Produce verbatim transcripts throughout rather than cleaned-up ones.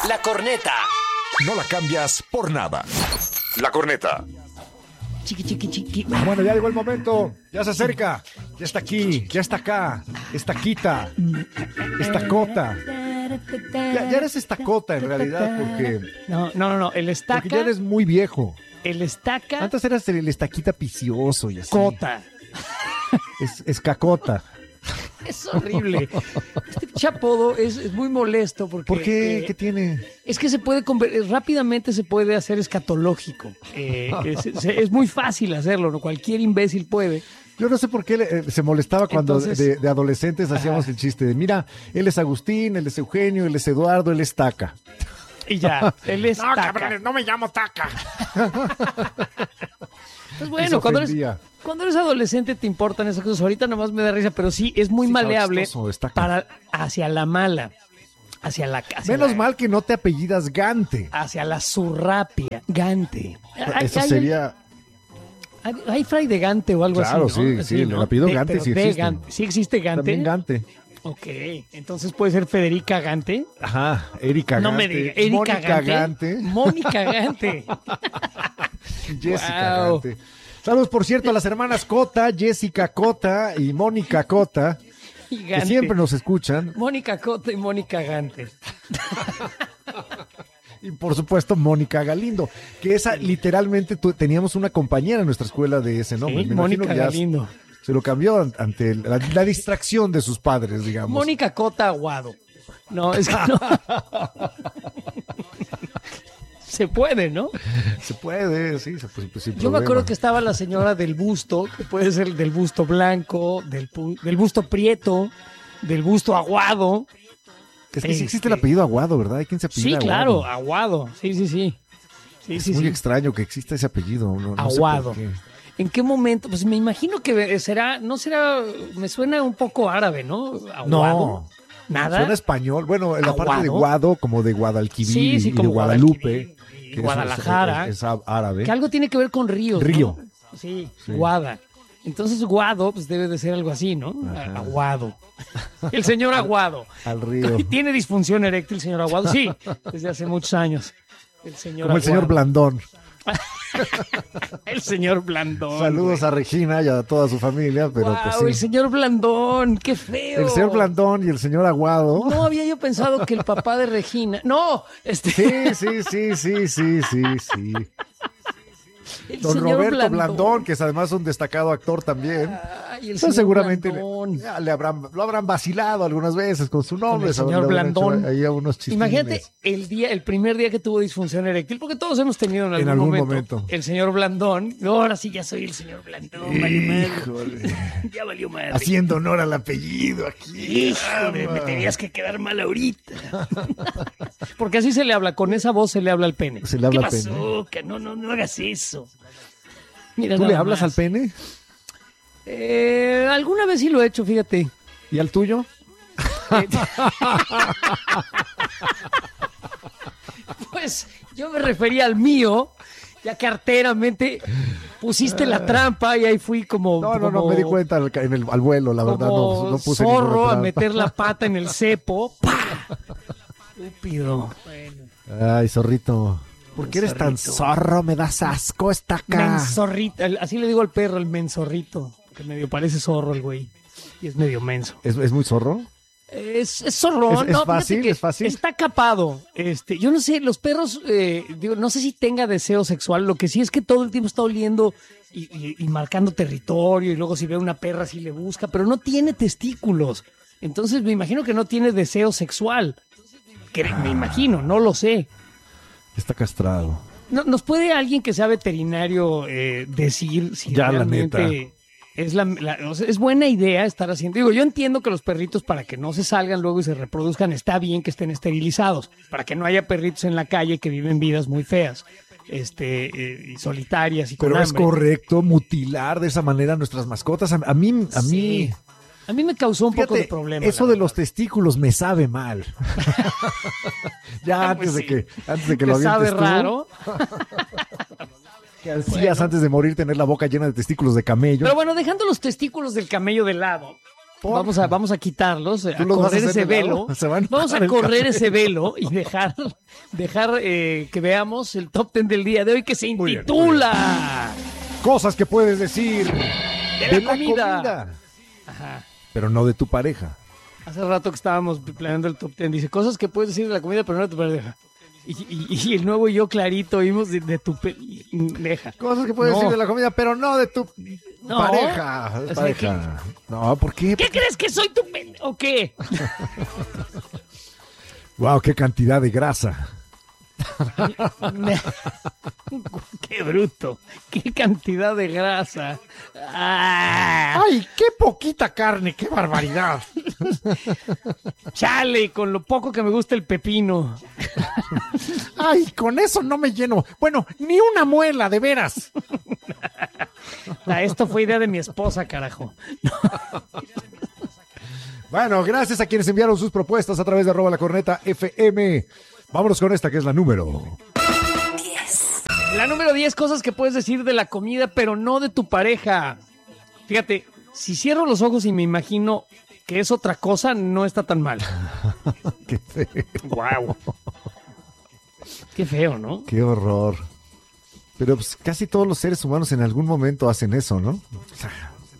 La corneta. No la cambias por nada. La corneta. Chiqui, chiqui, chiqui. Bueno, ya llegó el momento. Ya se acerca. Ya está aquí. Ya está acá. Estaquita. Estacota. Ya, ya eres estacota en realidad porque... No, no, no, no. El estaca... Porque ya eres muy viejo. El estaca... Antes eras el estaquita picioso y así. Cota. Es, es cacota. Es horrible. Este chapodo es, es muy molesto porque... ¿Por qué? Eh, ¿Qué tiene? Es que se puede conver- rápidamente se puede hacer escatológico. Eh, es, es, es muy fácil hacerlo, ¿no? Cualquier imbécil puede. Yo no sé por qué le, eh, se molestaba cuando Entonces, de, de adolescentes hacíamos ajá. el chiste de, mira, él es Agustín, él es Eugenio, él es Eduardo, él es Taca. Y ya, él es No, taca. cabrones, no me llamo Taca. Pues bueno, cuando eres, ofendía. cuando eres adolescente te importan esas cosas. Ahorita nomás me da risa, pero sí, es muy Sí, está maleable chistoso, está acá. para hacia la mala, hacia la hacia Menos la, mal que no te apellidas Gante. hacia la surrapia, Gante. Hay- Eso hay- sería... Hay, hay fray de Gante o algo Claro, así, ¿no? sí, sí, el apellido De- Gante pero sí de existe. Gante. Sí existe Gante. También Gante. Ok, entonces puede ser Federica Gante. Ajá, Erika No Gante. me diga, Erika Mónica Gante. Gante. Mónica Gante. Jessica Wow. Gante. Saludos, por cierto, a las hermanas Cota, Jessica Cota y Mónica Cota, Y que Gante. siempre nos escuchan. Mónica Cota y Mónica Gante. Y por supuesto, Mónica Galindo, que esa literalmente tu- teníamos una compañera en nuestra escuela de ese nombre. Sí, Me imagino Mónica que ya Galindo. Se lo cambió an- ante el- la, la distracción de sus padres, digamos. Mónica Cota Aguado. No, es que no. Se puede, ¿no? Se puede, sí, se puede. Sin Yo me problema. acuerdo que estaba la señora del busto, que puede ser del busto blanco, del, pu- del busto prieto, del busto aguado. Es que sí existe Este- el apellido Aguado, ¿verdad? ¿Hay quien se apellida Sí, claro, Aguado? aguado. Sí, sí, sí. Sí, Es sí, muy sí. extraño que exista ese apellido. No, no sé por Aguado. qué. ¿En qué momento? Pues me imagino que será, no será, me suena un poco árabe, ¿no? Aguado. No. Nada. Suena español. Bueno, en la parte de ¿Aguado? Guado, como de Guadalquivir Sí, sí, y de como Guadalupe. Guadalquivir y que eso es- Guadalajara. Es, es árabe. Que algo tiene que ver con ríos. ¿no? Río. Sí, Sí. Guada. Entonces Guado, pues debe de ser algo así, ¿no? Ajá. Aguado. El señor Aguado. Al río. ¿Tiene disfunción eréctil, señor Aguado? Sí, desde hace muchos años. El señor Como el señor Aguado. Blandón. El señor Blandón. Saludos güey. a Regina y a toda su familia, pero Guau, pues sí. el señor Blandón, qué feo. El señor Blandón y el señor Aguado. No había yo pensado que el papá de Regina. No, este. Sí, sí, sí, sí, sí, sí, sí. el Don señor Roberto Blandón, que es además un destacado actor también. Ay, el Pues señor seguramente le, Blandón. ya le habrán, lo habrán vacilado algunas veces con su nombre. el sabrán- señor le habrán hecho Blandón. ahí unos chistines. Imagínate el día, el primer día que tuvo disfunción eréctil, porque todos hemos tenido en algún, En algún momento, momento. El señor Blandón. No, ahora sí ya soy el señor Blandón. valió madre. Híjole. Ya valió madre. Haciendo honor al apellido aquí. Híjole, me tenías que quedar mal ahorita. Porque así se le habla, con esa voz se le habla al pene. Se le habla ¿Qué al pene. pasó? Que no, no, no hagas eso. Mira, ¿Tú le nada hablas al más. pene? Eh, alguna vez sí lo he hecho, fíjate. ¿Y al tuyo? Pues yo me refería al mío, ya que arteramente pusiste la trampa y ahí fui como. No, no, no, como- me di cuenta al, en el, al vuelo, la verdad, como no, no puse zorro ninguna a trampa. meter la pata en el cepo. ¡Pah! Estúpido. Ay, zorrito. ¿Por qué eres tan Zorrito. zorro? Me das asco, está acá. Menzorrito. El- Así le digo al perro, el menzorrito. Que medio parece zorro el güey. Y es medio menso. ¿Es, es muy zorro? Es, es zorrón. ¿Es- es no, fíjate fácil? que ¿Es fácil? Está capado. Este, yo no sé, los perros, eh, digo, no sé si tenga deseo sexual. Lo que sí es que todo el tiempo está oliendo y, y- y marcando territorio. Y luego si ve una perra, sí le busca. Pero no tiene testículos. Entonces me imagino que no tiene deseo sexual. Que, me imagino, no lo sé. Está castrado. No- ¿Nos puede alguien que sea veterinario eh, decir si Ya, la realmente neta. es la, la- o sea, es buena idea estar haciendo? Digo, yo entiendo que los perritos, para que no se salgan luego y se reproduzcan, está bien que estén esterilizados, para que no haya perritos en la calle que viven vidas muy feas, este, eh, y solitarias y con Pero es hambre. correcto mutilar de esa manera a nuestras mascotas. A, a mí, a mí, Sí. A mí me causó un poco de fíjate, problema. eso la de los verdad. testículos me sabe mal. ya Ah, antes pues de sí. que, antes de que ¿Te lo sabe avientes tú, raro? que hacías antes de morir tener la boca llena de testículos de camello. Pero bueno, dejando los testículos del camello de lado, ¿Por? Vamos a, vamos a quitarlos, a ¿Tú los vas a correr hacer ese de lado? velo. Se van a Vamos a el correr café. ese velo y dejar, dejar eh, que veamos el top ten del día de hoy que se Muy bien, intitula Cosas que puedes decir De la comida. Ajá. pero no de tu pareja. Hace rato que estábamos planeando el top ten, dice cosas que puedes decir de la comida, pero no de tu pareja. Y, y, y el nuevo y yo clarito oímos de, de tu pareja. Cosas que puedes No. decir de la comida, pero no de tu No. pareja. O sea, pareja. No, ¿por qué? ¿Qué crees que soy tu pen... o qué? Wow, qué cantidad de grasa. Qué bruto, qué cantidad de grasa. Ah, ¡Ay, qué poquita carne! ¡Qué barbaridad! chale, con lo poco que me gusta el pepino. ¡Ay, con eso no me lleno! Bueno, ni una muela, de veras. Ah, esto fue idea de mi esposa, carajo. Bueno, gracias a quienes enviaron sus propuestas a través de arroba la corneta F M. Vámonos con esta que es la número. La número diez, cosas que puedes decir de la comida, pero no de tu pareja. Fíjate, si cierro los ojos y me imagino que es otra cosa, no está tan mal. Qué feo. Wow. Qué feo, ¿no? Qué horror. Pero pues casi todos los seres humanos en algún momento hacen eso, ¿no? O sea,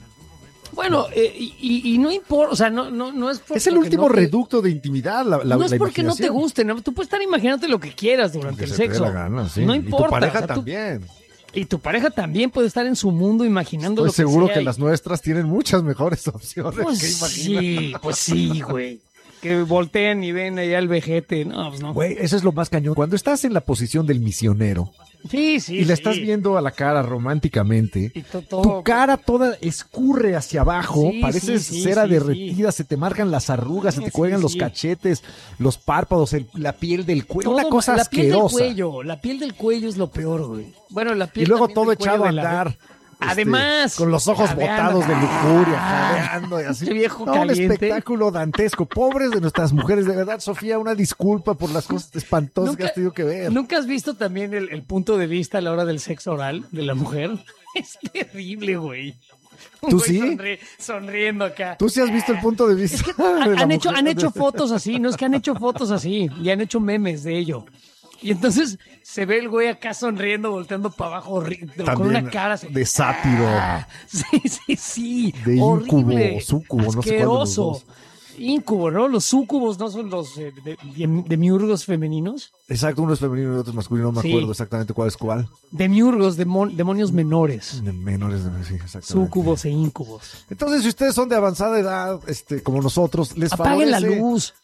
Bueno, eh, y, y no importa, o sea, no, no, no es porque es el no último te- reducto de intimidad, la, la no es la porque no te imaginación. guste, ¿no? Tú puedes estar imaginándote lo que quieras durante Que el se te dé sexo. la gana, sí. No Y importa. tu pareja o sea, tú- también. y tu pareja también puede estar en su mundo imaginando Estoy lo que seguro sea que y- las nuestras tienen muchas mejores opciones Pues que imaginar. sí, pues sí, güey. Que volteen y ven allá al vejete. No, pues no. Güey, eso es lo más cañón. Cuando estás en la posición del misionero Sí, sí, y le sí. estás viendo a la cara románticamente, Y to- todo- tu cara toda escurre hacia abajo, Sí, pareces sí, sí, cera sí, derretida, se te marcan las arrugas, se te Sí, cuelgan los sí. cachetes, los párpados, el- la piel del cuello, todo- una cosa la piel del asquerosa. cuello, la piel del cuello es lo peor, güey. Bueno, la piel Y luego también todo del cuello echado a de la- andar. este, Además, con los ojos jadeando. botados de lujuria, Ah, jadeando y así. ese viejo No, un caliente. espectáculo dantesco. Pobres de nuestras mujeres, de verdad, Sofía, una disculpa por las cosas espantosas que Nunca- has tenido que ver. ¿Nunca has visto también el, el punto de vista a la hora del sexo oral de la mujer? Es terrible, güey. Un ¿Tú güey sí? sonri- sonriendo acá. ¿Tú sí has visto el punto de vista? de la Han hecho, mujer? han hecho fotos así, no es que han hecho fotos así y han hecho memes de ello. Y entonces se ve el güey acá sonriendo, volteando para abajo, horri- con También una cara así. de sátiro. Ah, sí, sí, sí. De horrible, íncubo, súcubo, no sé cuál de los asqueroso. dos. Incubo, ¿no? Los súcubos no son los eh, de, de- demiurgos femeninos. Exacto, uno es femenino y otro es masculino, no me Sí. acuerdo exactamente cuál es cuál. Demiurgos, demon- demonios menores. Menores, sí, exactamente. Súcubos e íncubos. Entonces, si ustedes son de avanzada edad, este, como nosotros, les Apaguen la favorece- luz.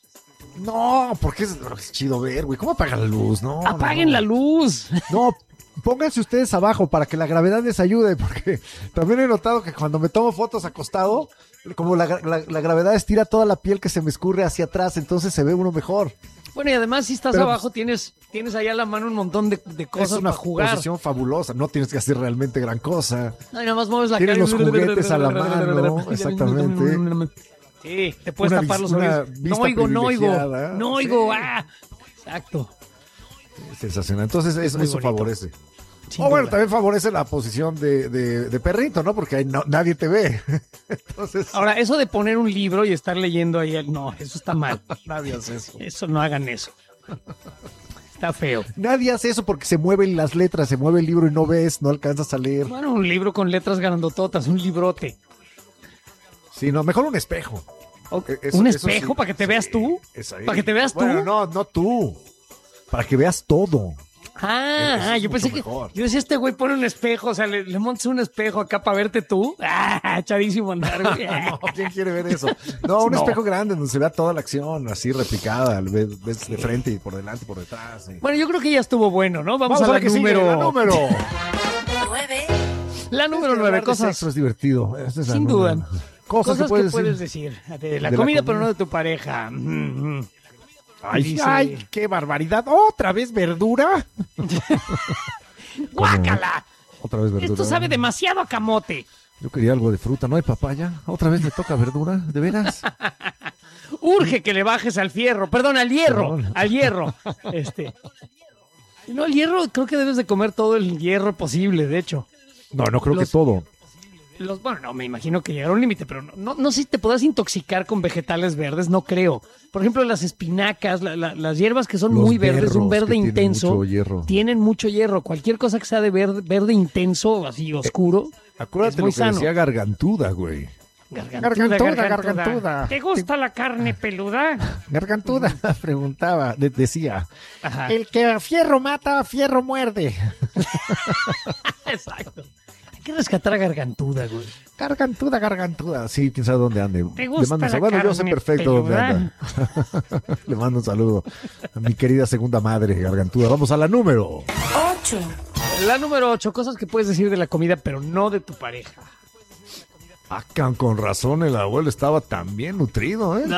No, porque es, es chido ver, güey. ¿Cómo apagan la luz? No, Apaguen no, la luz. No, pónganse ustedes abajo para que la gravedad les ayude, porque también he notado que cuando me tomo fotos acostado, como la, la- la gravedad estira toda la piel que se me escurre hacia atrás, entonces se ve uno mejor. Bueno, y además si estás Pero, abajo tienes, tienes allá a la mano un montón de, de Es cosas una para jugar. posición fabulosa, no tienes que hacer realmente gran cosa. No, y nada más mueves la Tienes cara. los juguetes a la mano, exactamente. Sí, te puedes Una tapar vis- los una oídos. No vista oigo, no oigo. privilegiada. No oigo, Sí. ah. Exacto. Sensacional. Entonces eso, muy eso bonito. favorece. Sin O bueno, duda. también favorece la posición de, de- de perrito, ¿no? Porque ahí no- nadie te ve. Entonces, Ahora, eso de poner un libro y estar leyendo ahí, el- no, eso está mal. nadie hace eso. Eso, no hagan eso. Está feo. Nadie hace eso porque se mueven las letras, se mueve el libro y no ves, no alcanzas a leer. Bueno, un libro con letras grandototas, un librote. Sí, no, mejor un espejo. O- E- eso- ¿Un eso espejo sí. para que te veas tú? Es ahí. ¿Para que te veas tú? Bueno, no, no tú. Para que veas todo. Ah, Eso ah, es yo mucho pensé que. mejor. Yo decía, este güey pone un espejo, o sea, le, le montas un espejo acá para verte tú. Ah, chadísimo andar, güey. No, ¿quién quiere ver eso? No, un No. espejo grande donde se vea toda la acción así replicada, ves, ves de frente y por delante y por detrás. sí. Bueno, yo creo que ya estuvo bueno, ¿no? Vamos, Vamos a a la la que sigue, número. la número. nueve. La número Es que nueve, hablar de cosas. sexo es divertido. Esa es la Sin número. duda. Cosas, que puedes, decir. De la, De la comida, comida. pero no de tu pareja. Mm, mm. Ay, Dice- ay, qué barbaridad. ¿Otra vez verdura? ¡Guácala! Otra vez verdura. Esto sabe demasiado a camote. Yo quería algo de fruta. ¿No hay papaya? ¿Otra vez me toca verdura? ¿De veras? Urge que le bajes al fierro, perdón, al hierro, Perdón. al hierro. Este. No, el hierro, creo que debes de comer todo el hierro posible, de hecho. No, no creo Los- que todo. Los, bueno, no, me imagino que llegará a un límite, pero no, no, no sé si te podrás intoxicar con vegetales verdes, no creo. Por ejemplo, las espinacas, la, la, las hierbas que son Los muy verdes, un berros verde que tienen intenso, mucho hierro. tienen mucho hierro. Cualquier cosa que sea de verde, verde intenso, así oscuro, Acuérdate es lo muy que sano. decía Gargantuda, güey. Gargantuda, Gargantuda, gargantuda. ¿Te gusta la carne peluda? Gargantuda preguntaba, de- decía, Ajá. el que a fierro mata, a fierro muerde. Exacto. Hay que rescatar a Gargantuda, güey. Gargantuda, gargantuda. Sí, quién sabe dónde ande. ¿Te Le gusta mando un la saludo. Bueno, yo sé carne perfecto dónde peluda? anda. Le mando un saludo a mi querida segunda madre, Gargantuda. Vamos a la número. ocho, La número ocho, cosas que puedes decir de la comida, pero no de tu pareja. Ah, can- con razón el abuelo estaba tan bien nutrido, ¿eh?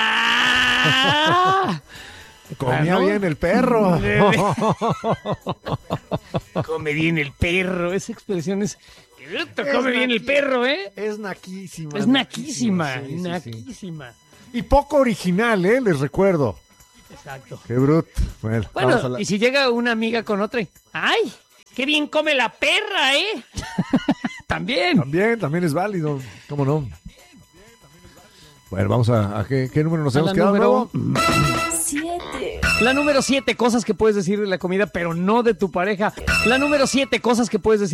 ¡Ah! Comía ¿no? bien el perro. Come bien el perro. Esa expresión es... ¡Qué bruto! Es Come bien el naqui- perro, ¿eh? Es naquísima. Es naquísima, sí, sí, sí. naquísima. Y poco original, ¿eh? Les recuerdo. Exacto. Qué brut. Bueno, vamos a Bueno, la... y si llega una amiga con otra y... ¡Ay! ¡Qué bien come la perra, eh! También. También, también es válido. ¿Cómo no? Bueno, vamos a... ¿a qué, qué número nos A hemos la quedado número- nuevo? siete, La número siete, cosas que puedes decir de la comida, pero no de tu pareja. La número siete, cosas que puedes decir